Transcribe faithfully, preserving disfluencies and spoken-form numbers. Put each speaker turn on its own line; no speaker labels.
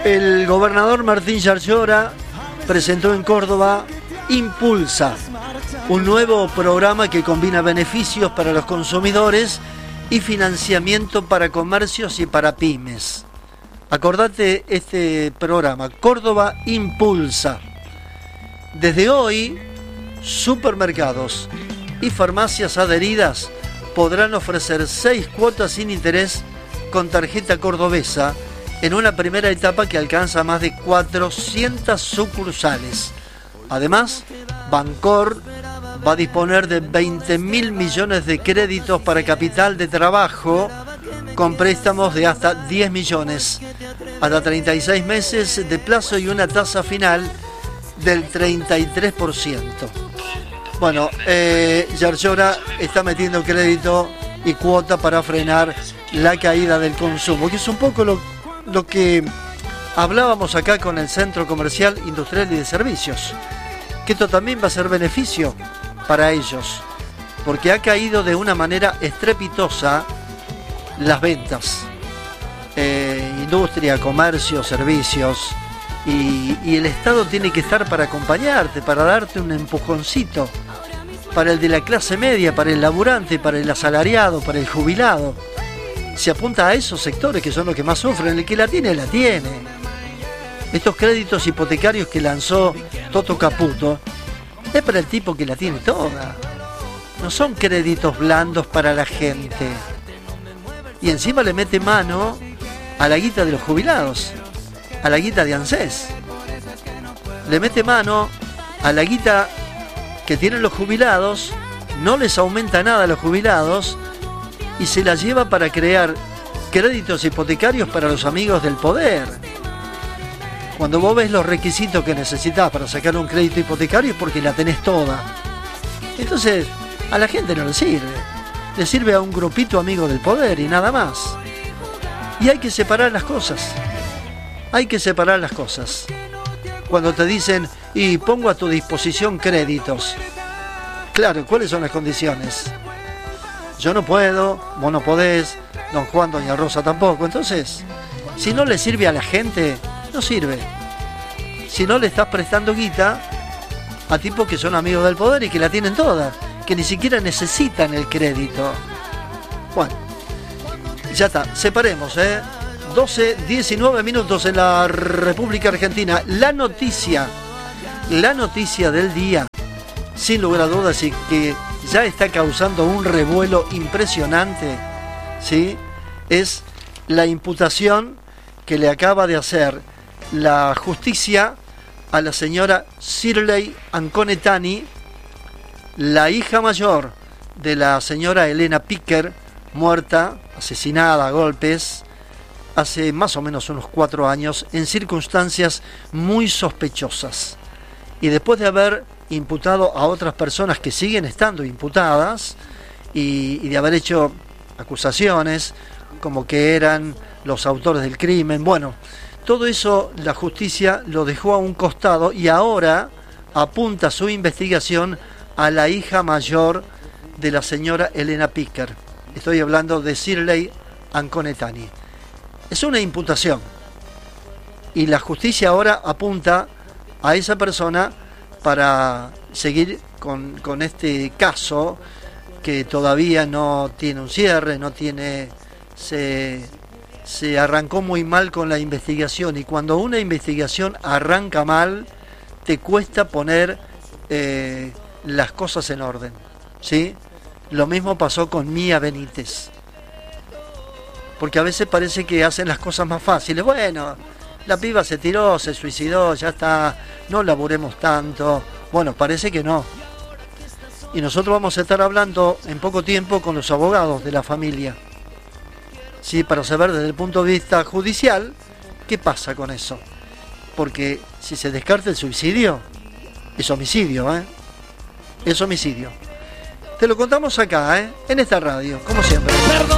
El gobernador Martín Yarlora presentó en Córdoba Impulsa, un nuevo programa que combina beneficios para los consumidores y financiamiento para comercios y para pymes. Acordate este programa, Córdoba Impulsa. Desde hoy, supermercados y farmacias adheridas podrán ofrecer seis cuotas sin interés con tarjeta cordobesa en una primera etapa que alcanza más de cuatrocientas sucursales. Además, Bancor va a disponer de veinte mil millones de créditos para capital de trabajo con préstamos de hasta diez millones, hasta treinta y seis meses de plazo y una tasa final del treinta y tres por ciento. Bueno, eh, Yarlora está metiendo crédito y cuota para frenar la caída del consumo, que es un poco lo, lo que hablábamos acá con el Centro Comercial, Industrial y de Servicios, que esto también va a ser beneficio para ellos, porque ha caído de una manera estrepitosa las ventas, eh, industria, comercio, servicios, y, y el Estado tiene que estar para acompañarte, para darte un empujoncito, para el de la clase media, para el laburante, para el asalariado, para el jubilado. Se apunta a esos sectores que son los que más sufren. El que la tiene, la tiene. Estos créditos hipotecarios que lanzó Toto Caputo es para el tipo que la tiene toda. No son créditos blandos para la gente. Y encima le mete mano a la guita de los jubilados, a la guita de ANSES. Le mete mano a la guita que tienen los jubilados, no les aumenta nada a los jubilados y se la lleva para crear créditos hipotecarios para los amigos del poder. Cuando vos ves los requisitos que necesitas para sacar un crédito hipotecario es porque la tenés toda. Entonces, a la gente no le sirve. Le sirve a un grupito amigo del poder y nada más. Y hay que separar las cosas. Hay que separar las cosas. Cuando te dicen, y pongo a tu disposición créditos. Claro, ¿cuáles son las condiciones? Yo no puedo, vos no podés, don Juan, doña Rosa tampoco. Entonces, si no le sirve a la gente, no sirve. Si no le estás prestando guita a tipos que son amigos del poder y que la tienen toda, que ni siquiera necesitan el crédito. Bueno, ya está, separemos, ¿eh? doce, diecinueve minutos en la República Argentina. La noticia, la noticia del día, sin lugar a dudas, y que ya está causando un revuelo impresionante, ¿sí? Es la imputación que le acaba de hacer la justicia a la señora Shirley Anconetani, la hija mayor de la señora Elena Piquer, muerta, asesinada a golpes, hace más o menos unos cuatro años, en circunstancias muy sospechosas. Y después de haber imputado a otras personas que siguen estando imputadas y, y de haber hecho acusaciones como que eran los autores del crimen, bueno, todo eso la justicia lo dejó a un costado y ahora apunta su investigación a la hija mayor de la señora Elena Piquer. Estoy hablando de Shirley Anconetani. Es una imputación y la justicia ahora apunta a esa persona para seguir con, con este caso que todavía no tiene un cierre, no tiene, se, se arrancó muy mal con la investigación, y cuando una investigación arranca mal te cuesta poner eh, las cosas en orden, ¿sí? Lo mismo pasó con Mía Benítez. Porque a veces parece que hacen las cosas más fáciles. Bueno, la piba se tiró, se suicidó, ya está, no laburemos tanto. Bueno, parece que no. Y nosotros vamos a estar hablando en poco tiempo con los abogados de la familia, sí, para saber desde el punto de vista judicial qué pasa con eso. Porque si se descarta el suicidio, es homicidio, ¿eh? Es homicidio. Te lo contamos acá, ¿eh? En esta radio, como siempre.